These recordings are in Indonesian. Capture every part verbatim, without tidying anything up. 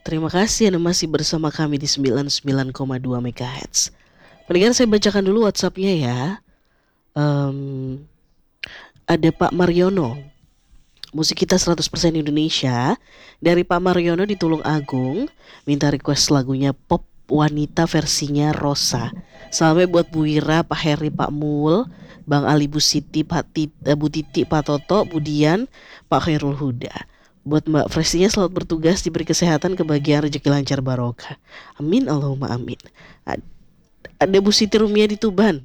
Terima kasih Anda masih bersama kami di sembilan puluh sembilan koma dua MHz. Mendingan saya bacakan dulu WhatsApp-nya ya. Em, ada Pak Mariono. Musik kita seratus persen Indonesia. Dari Pak Mariono di Tulung Agung. Minta request lagunya Pop Wanita versinya Rosa. Salamnya buat Bu Wira, Pak Heri, Pak Mul, Bang Ali, Bu Siti, Pak Tit, eh, Bu Titi, Pak Toto, Bu Dian, Pak Khairul Huda. Buat Mbak Fresinya selamat bertugas, diberi kesehatan, kebahagiaan, rezeki lancar barokah. Amin Allahumma amin. Ad- Ada Bu Siti Rumia di Tuban.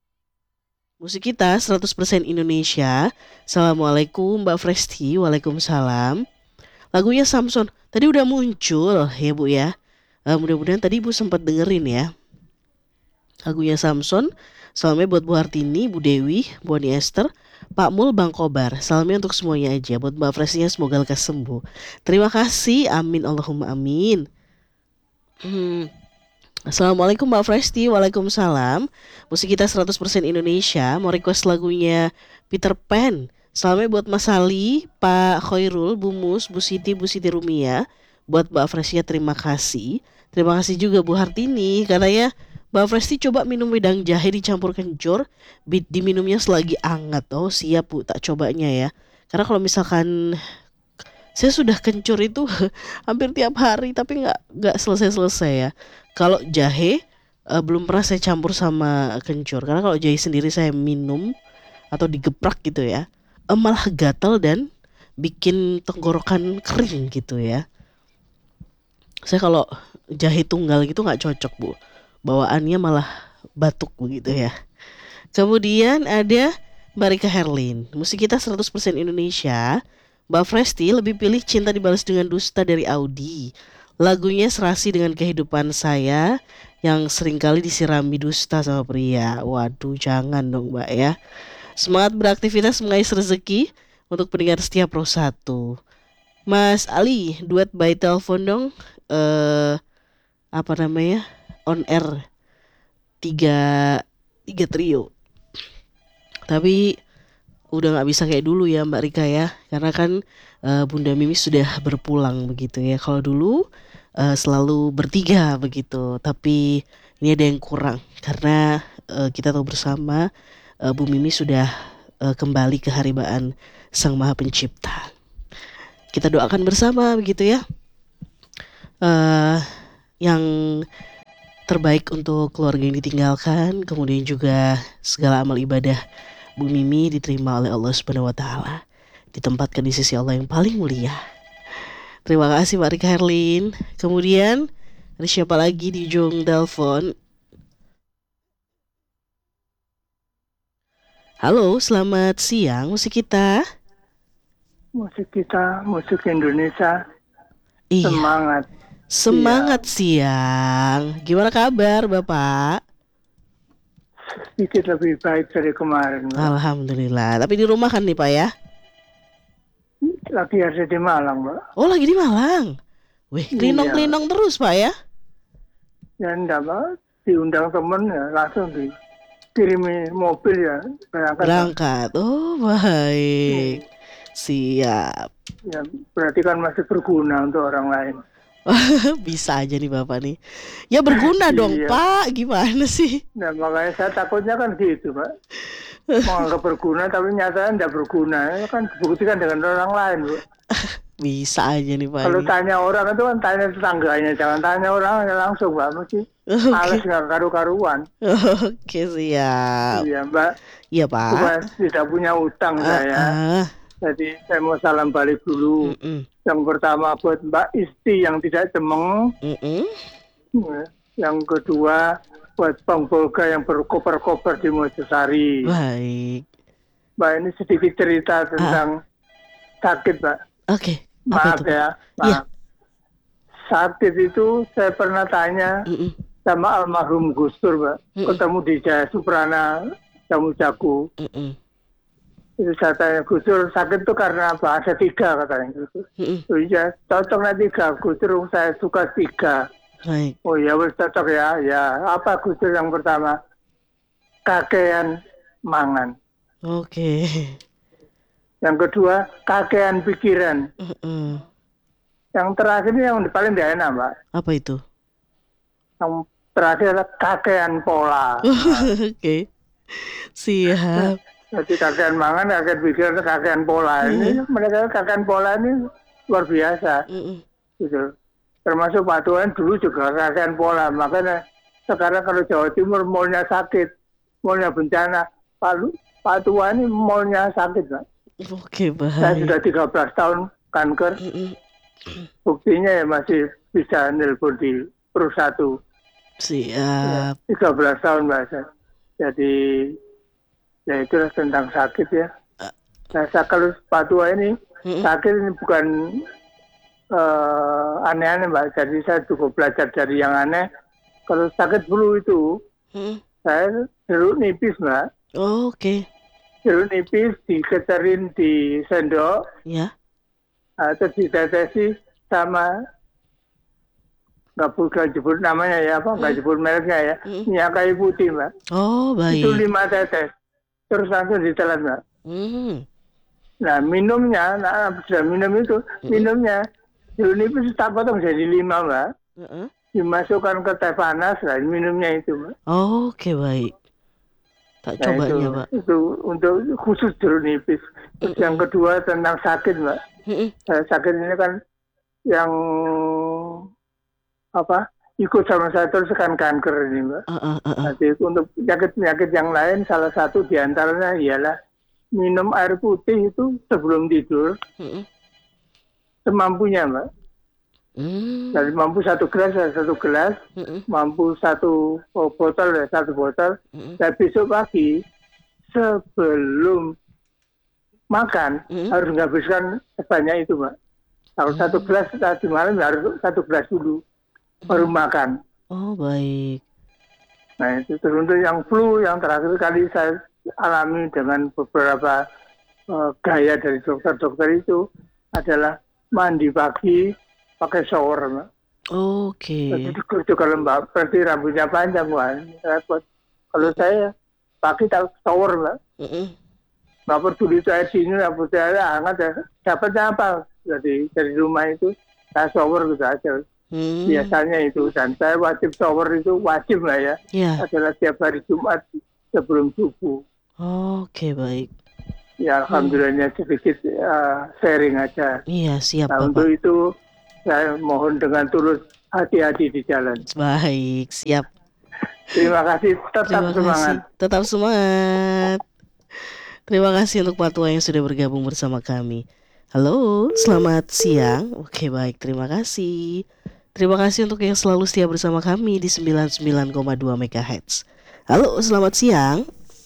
Musik kita seratus persen Indonesia. Assalamualaikum Mbak Fresti. Waalaikumsalam. Lagunya Samson. Tadi udah muncul ya Bu ya. Eh, mudah-mudahan tadi Ibu sempat dengerin ya. Lagunya Samson. Salamnya buat Bu Hartini, Bu Dewi, Bu Ani Esther, Pak Mul, Bang Kobar. Salamnya untuk semuanya aja. Buat Mbak Fresinya semoga lekas sembuh. Terima kasih. Amin Allahumma amin. Hmm. Assalamualaikum Mbak Fresti. Waalaikumsalam. Musik kita seratus persen Indonesia. Mau request lagunya Peter Pan. Salamnya buat Mas Ali, Pak Khairul, Bu Mus, Bu Siti, Bu Siti Rumia. Buat Mbak Fresti terima kasih. Terima kasih juga Bu Hartini. Katanya Mbak Fresti coba minum wedang jahe dicampur kencur, bi- diminumnya selagi hangat. Oh siap Bu, tak cobanya ya. Karena kalau misalkan saya sudah kencur itu hampir tiap hari tapi nggak nggak selesai-selesai ya. Kalau jahe eh, belum pernah saya campur sama kencur. Karena kalau jahe sendiri saya minum atau digeprak gitu ya, eh, malah gatal dan bikin tenggorokan kering gitu ya. Saya kalau jahe tunggal gitu nggak cocok Bu. Bawaannya malah batuk begitu ya. Kemudian ada Mbak Rika Herlin. Musik kita seratus persen Indonesia. Mbak Fresti lebih pilih Cinta Dibalas Dengan Dusta dari Audi. Lagunya serasi dengan kehidupan saya yang seringkali disirami dusta sama pria. Waduh, jangan dong Mbak ya. Semangat beraktivitas mengais rezeki untuk pendengar setia Pro satu. Mas Ali, duet by telepon dong. Eh apa namanya? On air tiga tiga trio. Tapi udah nggak bisa kayak dulu ya Mbak Rika ya, karena kan eh, Bunda Mimi sudah berpulang begitu ya. Kalau dulu eh, selalu bertiga begitu, tapi ini ada yang kurang karena eh, kita tahu bersama eh, Bu Mimi sudah eh, kembali ke haribaan Sang Maha Pencipta. Kita doakan bersama begitu ya, eh yang terbaik untuk keluarga yang ditinggalkan, kemudian juga segala amal ibadah Bu Mimi diterima oleh Allah Subhanahu wa taala, ditempatkan di sisi Allah yang paling mulia. Terima kasih Mbak Rika Herlin. Kemudian ada siapa lagi di ujung telepon? Halo, selamat siang musik kita. Musik kita, musik Indonesia, Iya, semangat. semangat Iya, siang. Gimana kabar Bapak? sedikit lebih baik dari kemarin, Mbak. Alhamdulillah. Tapi di rumah kan nih Pak ya? Lagi ada di Malang, Mbak. Oh lagi di Malang. Wih, Iya, klinong-klinong terus Pak ya? ya enggak, Mbak. Diundang temen ya, langsung dikirimi mobil ya, berangkat, Mbak. Berangkat. Oh baik. Hmm, Siap. Ya, berarti kan masih berguna untuk orang lain. Bisa aja nih Bapak nih. Ya berguna dong Iya, Pak. Gimana sih? nah makanya saya takutnya kan gitu, Pak. Menganggap berguna, tapi nyatanya enggak berguna. Ya kan dibuktikan dengan orang lain, Bu. Bisa aja nih Pak Kalau ini. tanya orang itu kan tanya tetangganya, jangan tanya orang ya langsung, Mbak. Mesti males Oke. nggak karu-karuan. Oke siap. Iya, Mbak. Iya Pak. Supaya tidak punya utang Ah, saya. ah. Jadi saya mau salam balik dulu. Mm-mm. Yang pertama buat Mbak Isti yang tidak cemeng. Mm-mm. Ya. Yang kedua buat Bang Bolga yang berkoper-koper di Mojosari. Baik. Mbak, ini sedikit cerita Ah, tentang sakit, Mbak. oke. Apa Maaf itu Pak? ya, Iya. maaf. Sakit itu saya pernah tanya Mm-mm. sama almarhum Gus Dur, Mbak. Mm-mm. Ketemu di Jaya Suprana, Jamu Jago. Mm-mm. Itu saya tanya, Gus Dur sakit itu karena apa? Ada tiga katanya gitu. Mm-mm. Oh iya, cocok nanti tiga. Gus Dur saya suka tiga. Baik. Oh iya, wes cocok ya. Ya, apa Gus Dur yang pertama? Kakean mangan. Oke. Yang kedua, kakean pikiran. Mm-mm. Yang terakhir ini yang paling tidak enak, Mbak. Apa itu? Yang terakhir adalah kakean pola. Oke. Siap. Jadi kakean mangan, kakean pikir, kakean pola. Ini mereka kakean pola ini luar biasa. Mm-mm. Gitu. Termasuk Pak Tuan dulu juga kakean pola. Makanya sekarang kalau Jawa Timur malnya sakit, malnya bencana. Pak, Pak Tuan ini malnya sakit, Mbak. Oke, Saya baik. sudah tiga belas tahun kanker. Mm-mm. Buktinya ya masih bisa nelpon di Pro satu. Ya, Siap. tiga belas tahun, Mbak. Jadi ya itulah tentang sakit ya. Nah, kalau Pak Tua ini Mm-mm. sakit ini bukan uh, aneh-aneh, Mbak. Jadi saya cukup belajar dari yang aneh. Kalau sakit flu itu, Mm-mm. saya jeruk nipis, Mbak. Oh, oke. Jeruk nipis diketerin di sendok, Ya. atau ditetesi sama, nggak bukan jebut namanya ya, apa nggak jebut mereknya ya, Mm. minyak kayu putih, Mbak. Oh, baik. Itu lima tetes, terus langsung ditelan, Mbak. Mm. Nah minumnya, nah sudah minum itu, Mm-mm. minumnya jeruk nipis tak potong jadi lima, Mbak. Uh-uh. Dimasukkan ke teh panas, lah minumnya itu, Mbak. Oh, oke, baik. Tak Nah itu, cobanya, Pak. itu untuk khusus jeruk nipis. Terus Mm-mm. yang kedua tentang sakit, Mbak. Mm-mm. Eh, sakit ini kan yang apa ikut sama saya terus kan kanker ini, Mbak. Uh-uh, uh-uh. Nanti untuk penyakit-penyakit yang lain, salah satu diantaranya ialah minum air putih itu sebelum tidur Mm-mm. semampunya, Mbak. Mm. Jadi mampu satu gelas ya satu gelas, Mm-mm. mampu satu oh, botol ya satu botol. Mm-mm. Dan besok pagi sebelum makan Mm-mm. harus menghabiskan sebanyak itu, Mbak. Kalau satu gelas tadi malam harus satu gelas dulu baru makan. Oh, baik. Nah itu terus untuk yang flu yang terakhir kali saya alami dengan beberapa uh, gaya dari dokter-dokter itu adalah mandi pagi pakai shower, Mbak. Oke. Jadi itu kalau Mbak berarti rambutnya panjang, wah repot. Kalau saya pagi tak shower, Mbak. Mm-mm. Nggak peduli itu air dingin, nggak peduli air hangat ya. Dapatnya apa? Jadi dari rumah itu saya shower gitu aja. Hmm. Biasanya itu, dan saya wajib shower itu wajib lah ya. Ya. Adalah tiap hari Jumat sebelum subuh. Oke, baik. Ya alhamdulillahnya sedikit uh, sharing aja. Iya, siap, Nah, Bapak. untuk itu saya mohon dengan tulus hati-hati di jalan. Baik, siap. Terima kasih, tetap Terima semangat. kasih. Tetap semangat. Terima kasih untuk Pak Tua yang sudah bergabung bersama kami. Halo, selamat siang. Oke, baik, terima kasih. Terima kasih untuk yang selalu setia bersama kami di sembilan puluh sembilan koma dua megahertz. Halo, selamat siang.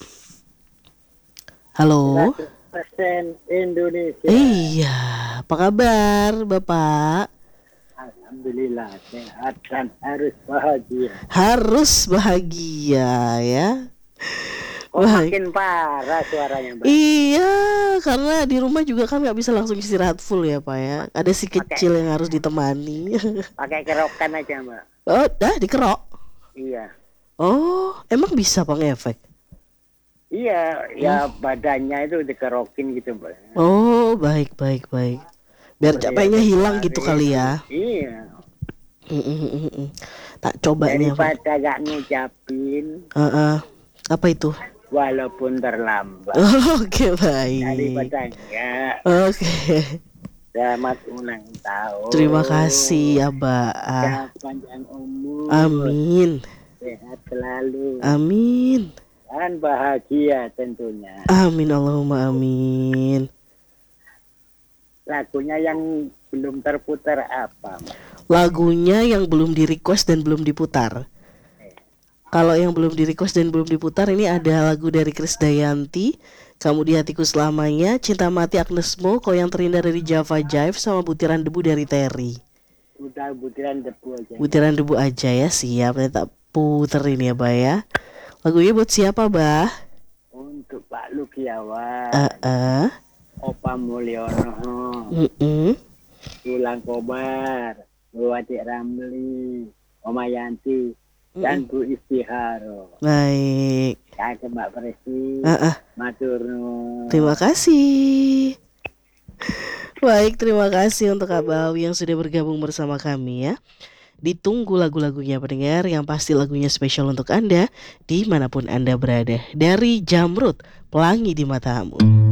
Halo. Persen Indonesia. Iya, apa kabar Bapak? Alhamdulillah sehat dan harus bahagia. Harus bahagia ya. Oh, Baik. makin parah suaranya, Mbak. Iya, karena di rumah juga kan nggak bisa langsung istirahat full ya Pak ya. Ada si kecil yang harus ditemani. Pakai kerokan aja, Mbak. Oh, dah dikerok. Iya. Oh, emang bisa Bang efek? Iya, ya badannya itu dikerokin gitu, Mbak. Oh, baik baik baik. Biar capeknya hilang gitu kali ya. Iya. Mm, mm, mm, mm. Tak coba nih apa? Daripada gak ngucapin Uh-uh. Apa itu? walaupun terlambat. Oke, baik. Daripada enggak. Oke. Selamat ulang tahun. Terima kasih ya, Mbak. Ya, panjang umur. Amin. Sehat selalu. Amin. Dan bahagia tentunya. Amin Allahumma amin. Lagunya yang belum terputar apa? Lagunya yang belum di request dan belum diputar. Kalau yang belum di request dan belum diputar, ini ada lagu dari Krisdayanti, Kamu di Hatiku Selamanya, Cinta Mati Agnes Mo, Kau Yang Terindah dari Java Jive, sama Butiran Debu dari Terry. Udah butiran debu aja. Butiran Debu aja ya, siap. Nanti tak puterin ya, Bah ya. Lagunya buat siapa, Bah? Untuk Pak Lukiawan, Uh-uh. Opa Mulyono, Mm-mm. Tulang Kobar, Bu Adik Ramli, Oma Yanti, dan Bu Istiharo. Baik. Kakek Mbak Presi, Uh-uh. Matur nuwun. Terima kasih. Baik, terima kasih untuk Kak Bawi yang sudah bergabung bersama kami ya. Ditunggu lagu-lagunya pendengar, yang pasti lagunya spesial untuk Anda dimanapun Anda berada. Dari Jamrud, Pelangi di Matamu.